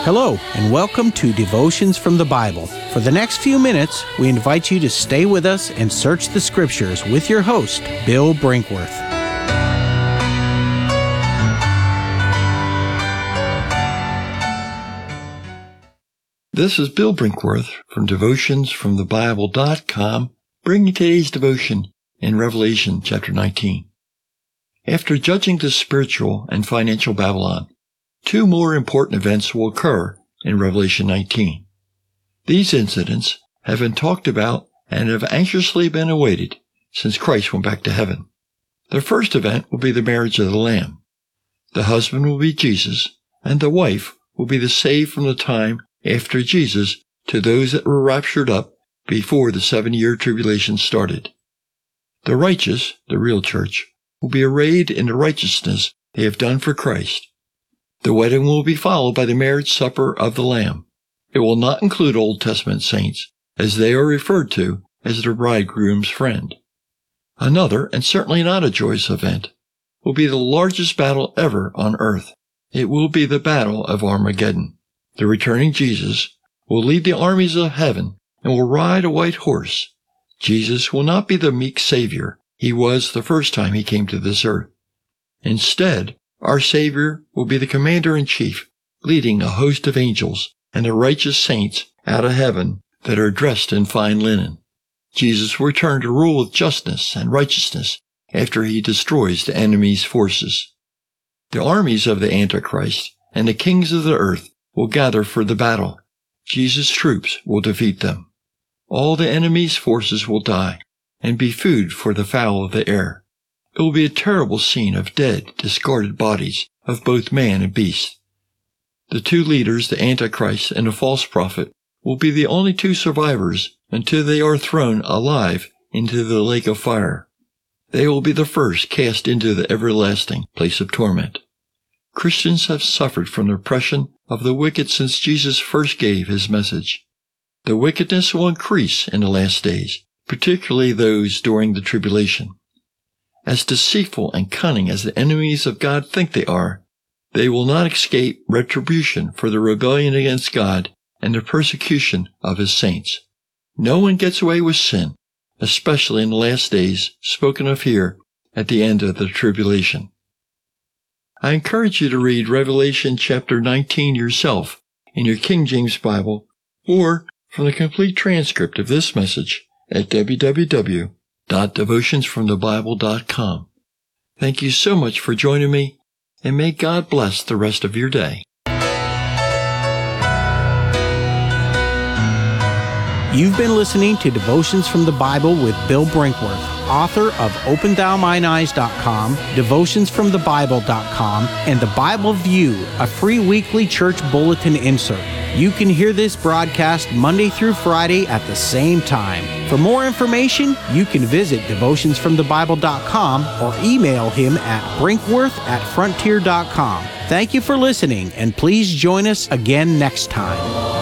Hello, and welcome to Devotions from the Bible. For the next few minutes, we invite you to stay with us and search the Scriptures with your host, Bill Brinkworth. This is Bill Brinkworth from DevutionsFromTheBible.com, bringing today's devotion in Revelation chapter 19. After judging the spiritual and financial Babylon, two more important events will occur in Revelation 19. These incidents have been talked about and have anxiously been awaited since Christ went back to heaven. The first event will be the marriage of the Lamb. The husband will be Jesus, and the wife will be the saved from the time after Jesus to those that were raptured up before the 7-year tribulation started. The righteous, the real church, will be arrayed in the righteousness they have done for Christ. The wedding will be followed by the marriage supper of the Lamb. It will not include Old Testament saints, as they are referred to as the bridegroom's friend. Another, and certainly not a joyous event, will be the largest battle ever on earth. It will be the Battle of Armageddon. The returning Jesus will lead the armies of heaven and will ride a white horse. Jesus will not be the meek Savior he was the first time he came to this earth. Instead, our Savior will be the Commander-in-Chief, leading a host of angels and the righteous saints out of heaven that are dressed in fine linen. Jesus will return to rule with justice and righteousness after he destroys the enemy's forces. The armies of the Antichrist and the kings of the earth will gather for the battle. Jesus' troops will defeat them. All the enemy's forces will die and be food for the fowl of the air. It will be a terrible scene of dead, discarded bodies of both man and beast. The two leaders, the Antichrist and the false prophet, will be the only two survivors until they are thrown alive into the lake of fire. They will be the first cast into the everlasting place of torment. Christians have suffered from the oppression of the wicked since Jesus first gave his message. The wickedness will increase in the last days, particularly those during the tribulation. As deceitful and cunning as the enemies of God think they are, they will not escape retribution for the rebellion against God and the persecution of his saints. No one gets away with sin, especially in the last days spoken of here at the end of the tribulation. I encourage you to read Revelation chapter 19 yourself in your King James Bible or from the complete transcript of this message at www.devutionsfromthebible.com. Thank you so much for joining me, and may God bless the rest of your day. You've been listening to Devotions from the Bible with Bill Brinkworth, author of OpenThouMineEyes.com, DevutionsFromTheBible.com, and The Bible View, a free weekly church bulletin insert. You can hear this broadcast Monday through Friday at the same time. For more information, you can visit DevutionsFromTheBible.com or email him at brinkworth@frontier.com. Thank you for listening, and please join us again next time.